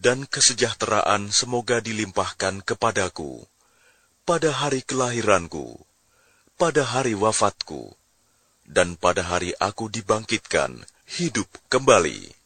dan kesejahteraan semoga dilimpahkan kepadaku pada hari kelahiranku, pada hari wafatku, dan pada hari aku dibangkitkan hidup kembali.